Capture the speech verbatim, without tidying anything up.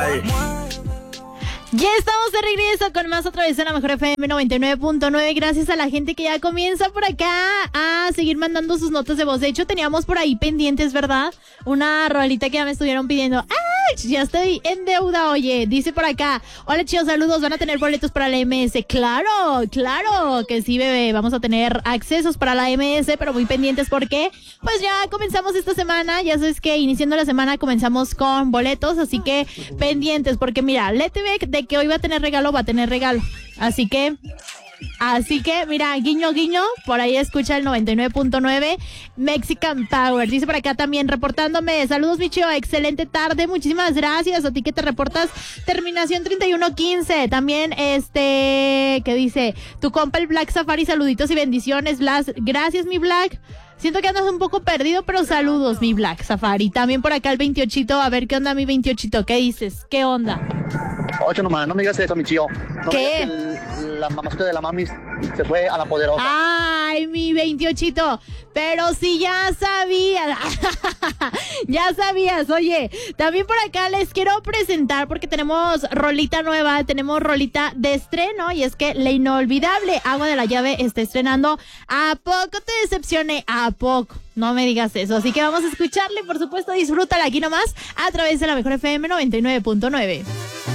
Bye. Ya estamos de regreso con más a través de la Mejor F M noventa y nueve punto nueve. Gracias a la gente que ya comienza por acá a seguir mandando sus notas de voz. De hecho, teníamos por ahí pendientes, ¿verdad? Una rolita que ya me estuvieron pidiendo. ¡Ay! Ya estoy en deuda, oye. Dice por acá: hola, chicos, saludos. ¿Van a tener boletos para la M S? Claro, claro que sí, bebé. Vamos a tener accesos para la M S, pero muy pendientes porque pues ya comenzamos esta semana. Ya sabes que iniciando la semana comenzamos con boletos, así que pendientes porque mira, Letebek de que hoy va a tener regalo, va a tener regalo. Así que, así que, mira, guiño, guiño, por ahí escucha el noventa y nueve punto nueve Mexican Power. Dice por acá también, reportándome. Saludos, Michio, excelente tarde. Muchísimas gracias a ti que te reportas. Terminación treinta y uno quince. También, este, ¿qué dice? Tu compa el Black Safari, saluditos y bendiciones, Blas. Gracias, mi Black. Siento que andas un poco perdido, pero saludos, mi Black Safari. También por acá el veintiochito. A ver, ¿qué onda, mi veintiochito? ¿Qué dices? ¿Qué onda? Ocho nomás, no me digas eso, mi tío. No ¿Qué? Me digas que el, la mamacita de la mami se fue a la poderosa. Ay, mi veintiochito. Pero si ya sabías. Ya sabías, oye. También por acá les quiero presentar porque tenemos rolita nueva, tenemos rolita de estreno y es que la inolvidable Agua de la Llave está estrenando ¿A poco te decepcioné? ¿A poco? No me digas eso. Así que vamos a escucharle, por supuesto, disfrútala aquí nomás a través de la Mejor F M noventa y nueve punto nueve.